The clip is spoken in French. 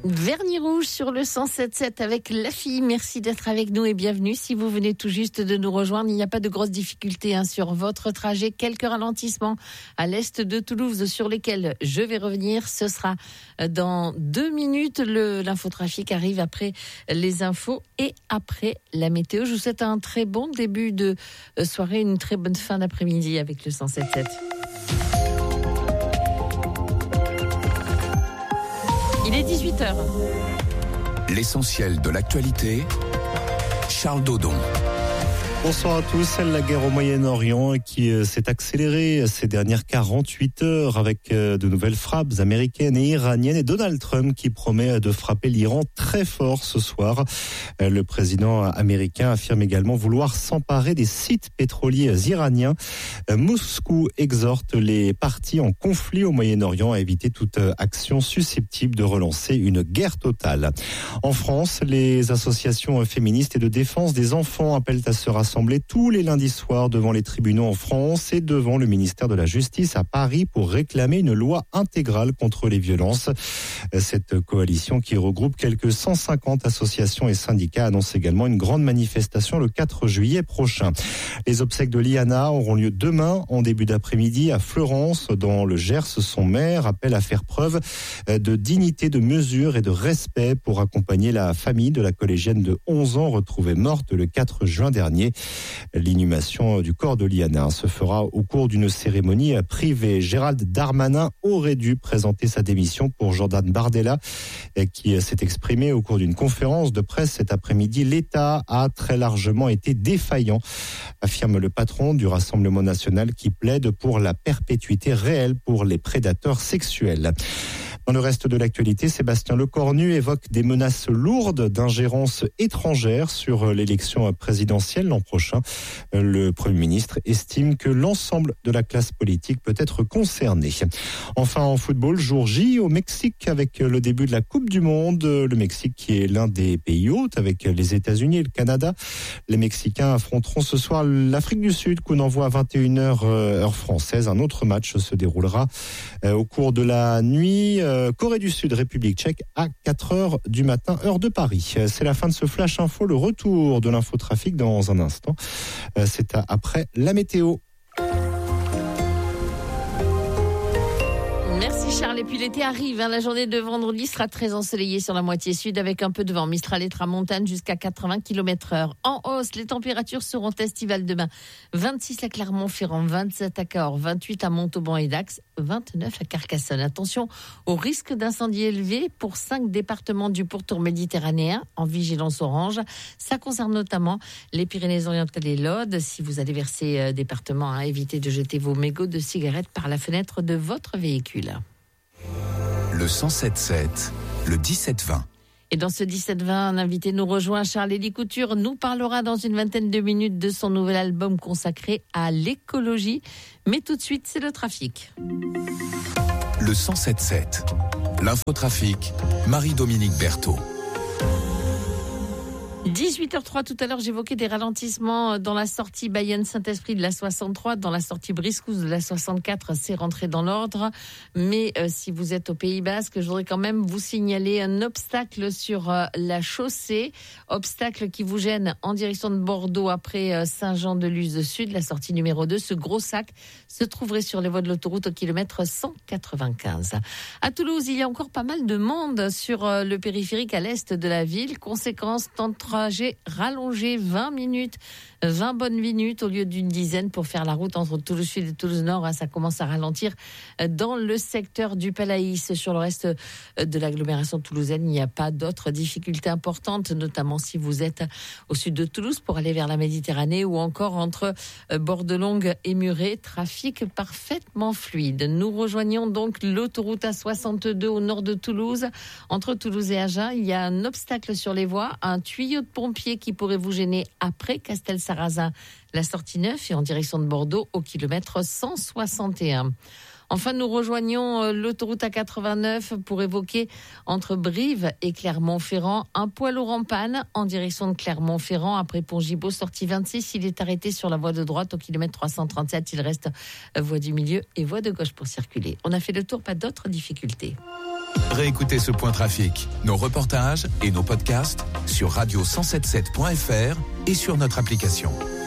Vernis rouge sur le 107.7 avec la fille. Merci d'être avec nous et bienvenue. Si vous venez tout juste de nous rejoindre, il n'y a pas de grosses difficultés sur votre trajet. Quelques ralentissements à l'est de Toulouse sur lesquels je vais revenir. Ce sera dans 2 minutes. L'infotrafic arrive après les infos et après la météo. Je vous souhaite un très bon début de soirée, une très bonne fin d'après-midi avec le 107.7. Il est 18h. L'essentiel de l'actualité, Charles Dodon. Bonsoir à tous. La guerre au Moyen-Orient qui s'est accélérée ces dernières 48 heures avec de nouvelles frappes américaines et iraniennes et Donald Trump qui promet de frapper l'Iran très fort ce soir. Le président américain affirme également vouloir s'emparer des sites pétroliers iraniens. Moscou exhorte les parties en conflit au Moyen-Orient à éviter toute action susceptible de relancer une guerre totale. En France, les associations féministes et de défense des enfants appellent à se rassembler tous les lundis soirs devant les tribunaux en France et devant le ministère de la Justice à Paris pour réclamer une loi intégrale contre les violences. Cette coalition qui regroupe quelques 150 associations et syndicats annonce également une grande manifestation le 4 juillet prochain. Les obsèques de Liana auront lieu demain en début d'après-midi à Fleurance dans le Gers. Son maire appelle à faire preuve de dignité, de mesure et de respect pour accompagner la famille de la collégienne de 11 ans retrouvée morte le 4 juin dernier. L'inhumation du corps de Liana se fera au cours d'une cérémonie privée. Gérald Darmanin aurait dû présenter sa démission pour Jordan Bardella qui s'est exprimé au cours d'une conférence de presse cet après-midi. L'État a très largement été défaillant, affirme le patron du Rassemblement national qui plaide pour la perpétuité réelle pour les prédateurs sexuels. Dans le reste de l'actualité, Sébastien Lecornu évoque des menaces lourdes d'ingérence étrangère sur l'élection présidentielle l'an prochain. Le Premier ministre estime que l'ensemble de la classe politique peut être concernée. Enfin, en football, jour J au Mexique avec le début de la Coupe du Monde. Le Mexique qui est l'un des pays hôtes avec les États-Unis et le Canada. Les Mexicains affronteront ce soir l'Afrique du Sud, qu'on envoie à 21h heure française. Un autre match se déroulera au cours de la nuit. Corée du Sud, République tchèque à 4h du matin, heure de Paris. C'est la fin de ce Flash Info, le retour de l'infotrafic dans un instant. C'est après la météo. Merci Charles. Et puis l'été arrive. La journée de vendredi sera très ensoleillée sur la moitié sud avec un peu de vent. Mistral et tramontane jusqu'à 80 km/h. En hausse, les températures seront estivales demain. 26 à Clermont-Ferrand, 27 à Cahors, 28 à Montauban et Dax, 29 à Carcassonne. Attention au risque d'incendie élevé pour 5 départements du pourtour méditerranéen en vigilance orange. Ça concerne notamment les Pyrénées-Orientales et l'Aude. Si vous allez vers ces départements, évitez de jeter vos mégots de cigarettes par la fenêtre de votre véhicule. Le 107.7, le 17-20. Et dans ce 17-20, un invité nous rejoint, Charles-Élie Couture, nous parlera dans une vingtaine de minutes de son nouvel album consacré à l'écologie. Mais tout de suite, c'est le trafic. Le 107.7, l'infotrafic, Marie-Dominique Berthaud. 18h03, tout à l'heure, j'évoquais des ralentissements dans la sortie Bayonne-Saint-Esprit de la 63, dans la sortie Briscouze de la 64, c'est rentré dans l'ordre. Mais si vous êtes au Pays Basque, je voudrais quand même vous signaler un obstacle sur la chaussée. Obstacle qui vous gêne en direction de Bordeaux après Saint-Jean-de-Luz Sud, la sortie numéro 2. Ce gros sac se trouverait sur les voies de l'autoroute au kilomètre 195. À Toulouse, il y a encore pas mal de monde sur le périphérique à l'est de la ville. Conséquence, temps de trajet rallongé, 20 minutes, 20 bonnes minutes au lieu d'une dizaine pour faire la route entre Toulouse Sud et Toulouse Nord. Ça commence à ralentir dans le secteur du Palaïs. Sur le reste de l'agglomération toulousaine, il n'y a pas d'autres difficultés importantes, notamment si vous êtes au sud de Toulouse pour aller vers la Méditerranée ou encore entre Bordelongue et Muret. Trafic parfaitement fluide. Nous rejoignons donc l'autoroute A62 au nord de Toulouse. Entre Toulouse et Agen, il y a un obstacle sur les voies, un tuyau de pompiers qui pourrait vous gêner après Castelsarrasin, la sortie 9 et en direction de Bordeaux au kilomètre 161. Enfin, nous rejoignons l'autoroute A89 pour évoquer entre Brive et Clermont-Ferrand un poids lourd en panne en direction de Clermont-Ferrand. Après Pont-Gibaud, sortie 26, il est arrêté sur la voie de droite au kilomètre 337. Il reste voie du milieu et voie de gauche pour circuler. On a fait le tour, pas d'autres difficultés. Réécoutez ce point trafic, nos reportages et nos podcasts sur radio177.fr et sur notre application.